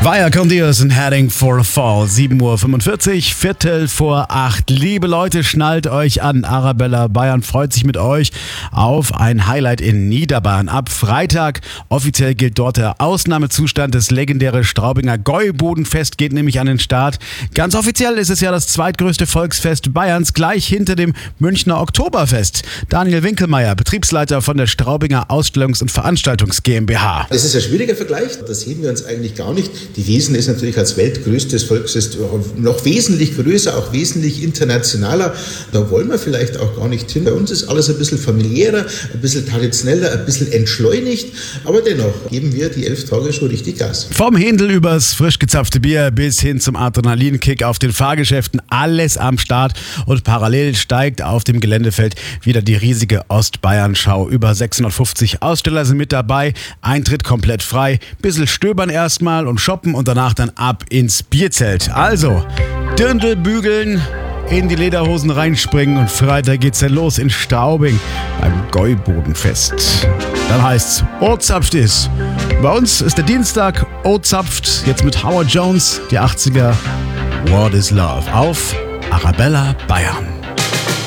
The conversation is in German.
Via con Dios and Heading for a Fall. 7:45 Uhr, Viertel vor 8. Liebe Leute, schnallt euch an. Arabella Bayern freut sich mit euch auf ein Highlight in Niederbayern. Ab Freitag offiziell gilt dort der Ausnahmezustand. Das legendäre Straubinger Gäubodenfest geht nämlich an den Start. Ganz offiziell ist es ja das zweitgrößte Volksfest Bayerns, gleich hinter dem Münchner Oktoberfest. Daniel Winkelmeier, Betriebsleiter von der Straubinger Ausstellungs- und Veranstaltungs GmbH. Das ist ein schwieriger Vergleich, das heben wir uns eigentlich gar nicht. Die Wiesn ist natürlich als weltgrößtes Volksfest noch wesentlich größer, auch wesentlich internationaler. Da wollen wir vielleicht auch gar nicht hin. Bei uns ist alles ein bisschen familiärer, ein bisschen traditioneller, ein bisschen entschleunigt. Aber dennoch geben wir die 11 Tage schon richtig Gas. Vom Händel übers frisch gezapfte Bier bis hin zum Adrenalinkick auf den Fahrgeschäften, alles am Start. Und parallel steigt auf dem Geländefeld wieder die riesige Ostbayern-Schau. Über 650 Aussteller sind mit dabei. Eintritt komplett frei. Bissl stöbern erstmal und shoppen und danach dann ab ins Bierzelt. Also, Dirndl bügeln, in die Lederhosen reinspringen und Freitag geht's dann los in Straubing beim Gäubodenfest. Dann heißt's, Ozapft ist. Bei uns ist der Dienstag, Ozapft, jetzt mit Howard Jones, die 80er, What is Love, auf Arabella Bayern.